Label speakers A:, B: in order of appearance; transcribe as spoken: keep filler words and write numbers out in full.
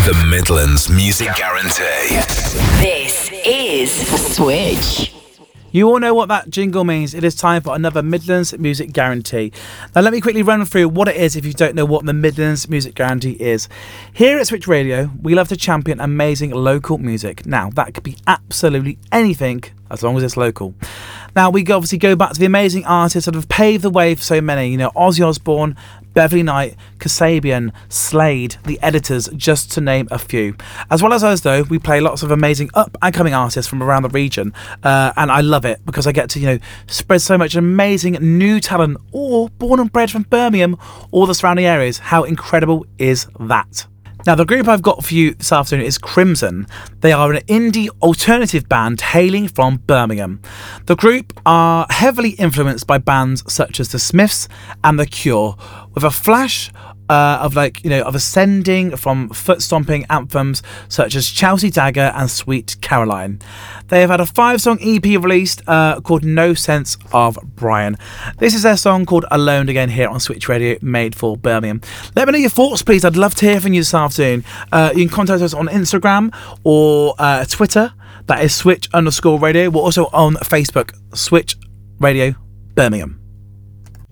A: The Midlands Music Guarantee.
B: This is Switch.
C: You all know what that jingle means. It is time for another Midlands Music Guarantee. Now let me quickly run through what it is if you don't know what the Midlands Music Guarantee is. Here at Switch Radio, we love to champion amazing local music. Now, that could be absolutely anything as long as it's local. Now, we obviously go back to the amazing artists that have paved the way for so many. You know, Ozzy Osbourne, Beverly Knight, Kasabian, Slade, The Editors, just to name a few. As well as us, though, we play lots of amazing up and coming artists from around the region, uh, and I love it because I get to, you know, spread so much amazing new talent, or born and bred from Birmingham or the surrounding areas. How incredible is that? Now, the group I've got for you this afternoon is Crimson. They are an indie alternative band hailing from Birmingham. The group are heavily influenced by bands such as The Smiths and The Cure, with a flash uh, of like, you know, of ascending from foot-stomping anthems such as Chelsea Dagger and Sweet Caroline. They have had a five-song E P released uh, called No Sense of Brian. This is their song called Alone Again here on Switch Radio, made for Birmingham. Let me know your thoughts, please. I'd love to hear from you this afternoon. Uh, you can contact us on Instagram or uh, Twitter. That is Switch underscore radio. We're also on Facebook, Switch Radio Birmingham.